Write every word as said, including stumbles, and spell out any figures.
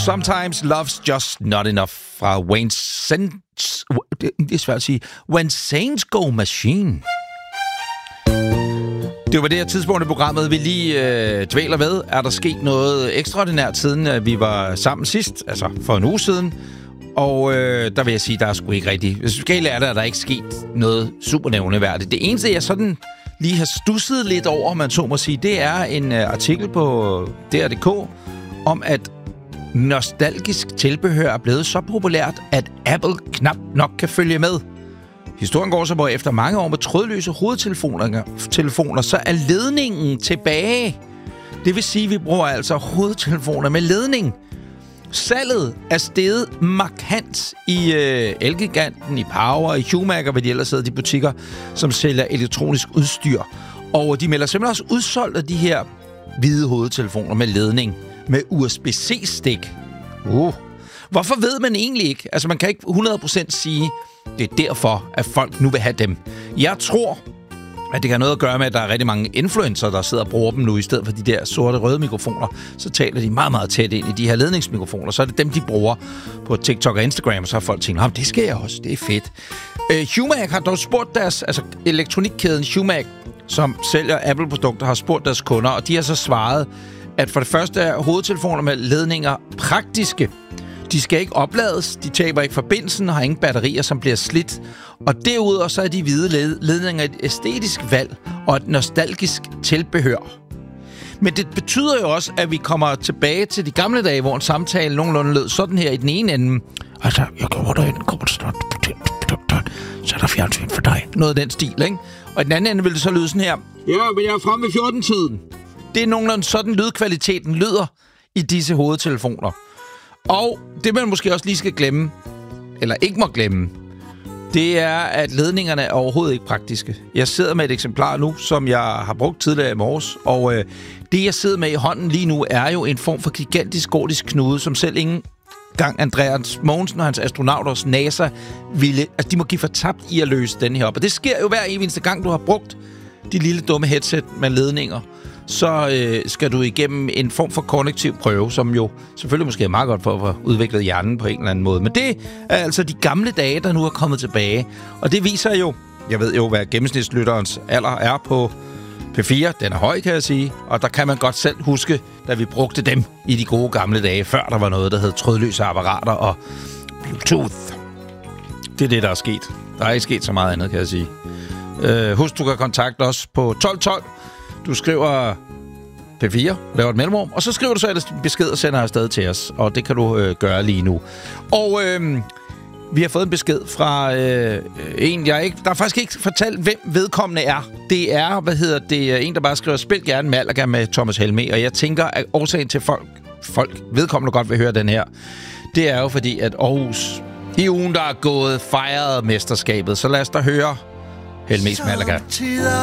Sometimes Love's Just Not Enough fra Wayne Saints... Det er svært at sige. When Saints Go Machine. Det var det her tidspunkt i programmet, vi lige øh, dvæler ved. Er der sket noget ekstraordinært siden, at vi var sammen sidst? Altså for en uge siden. Og øh, der vil jeg sige, der er sgu ikke rigtigt. Hvis du skal lære det, er der ikke sket noget super nævneværdigt. Det eneste, jeg sådan lige har stusset lidt over, man så må sige, det er en øh, artikel på D R punktum d k om, at nostalgisk tilbehør er blevet så populært, at Apple knap nok kan følge med. Historien går så på, efter mange år med trådløse hovedtelefoner, telefoner, så er ledningen tilbage. Det vil sige, at vi bruger altså hovedtelefoner med ledning. Salget er steget markant i øh, Elgiganten, i Power, i Humac, hvad de ellers hedder, de butikker, som sælger elektronisk udstyr. Og de melder simpelthen også udsolgt af de her hvide hovedtelefoner med ledning, med U S B C-stik. Uh. Hvorfor ved man egentlig ikke? Altså, man kan ikke hundrede procent sige, det er derfor, at folk nu vil have dem. Jeg tror, at det kan have noget at gøre med, at der er rigtig mange influencer, der sidder og bruger dem nu, i stedet for de der sorte røde mikrofoner. Så taler de meget, meget tæt ind i de her ledningsmikrofoner. Så er det dem, de bruger på TikTok og Instagram, og så har folk tænkt, oh, det skal jeg også, det er fedt. Uh, Humac har dog spurgt deres, altså elektronikkæden Humac, som sælger Apple-produkter, har spurgt deres kunder, og de har så svaret, at for det første er hovedtelefoner med ledninger praktiske. De skal ikke oplades, de taber ikke forbindelsen og har ingen batterier, som bliver slidt. Og derudover så er de hvide led- ledninger et æstetisk valg og et nostalgisk tilbehør. Men det betyder jo også, at vi kommer tilbage til de gamle dage, hvor en samtale nogenlunde lød sådan her i den ene ende. Altså, jeg kommer derind, kommer der snart, så er der fjernsyn for dig. Noget af den stil, ikke? Og i den anden ende vil det så lyde sådan her. Ja, men jeg er fremme ved fjorten-tiden. Det er nogenlunde sådan lydkvaliteten lyder i disse hovedtelefoner. Og det, man måske også lige skal glemme, eller ikke må glemme, det er, at ledningerne er overhovedet ikke praktiske. Jeg sidder med et eksemplar nu, som jeg har brugt tidligere i morges, og øh, det, jeg sidder med i hånden lige nu, er jo en form for gigantisk gordisk knude, som selv ingen gang Andreas Mogensen og hans astronauters NASA ville, altså de må give for tabt i at løse den her op. Og det sker jo hver eneste gang, du har brugt de lille dumme headset med ledninger. Så øh, skal du igennem en form for kognitiv prøve, som jo selvfølgelig måske er meget godt for at få udviklet hjernen på en eller anden måde. Men det er altså de gamle dage, der nu er kommet tilbage. Og det viser jo, jeg ved jo, hvad gennemsnitslytterens alder er på P fire. Den er høj, kan jeg sige. Og der kan man godt selv huske, da vi brugte dem i de gode gamle dage, før der var noget, der hed trådløse apparater og Bluetooth. Det er det, der er sket. Der er ikke sket så meget andet, kan jeg sige. Øh, husk, du kan kontakte os på tolv tolv. Du skriver P fire, laver et mellemrum, og så skriver du så ellers besked og sender afsted til os. Og det kan du øh, gøre lige nu. Og øh, vi har fået en besked fra øh, en, jeg ikke... Der er faktisk ikke fortalt, hvem vedkommende er. Det er, hvad hedder det, en, der bare skriver, spil gerne Malaga med Thomas Helmé. Og jeg tænker, at årsagen til folk, folk vedkommende godt vil høre den her, det er jo fordi, at Aarhus i ugen, der er gået, fejrede mesterskabet. Så lad os da høre Helmés Malaga.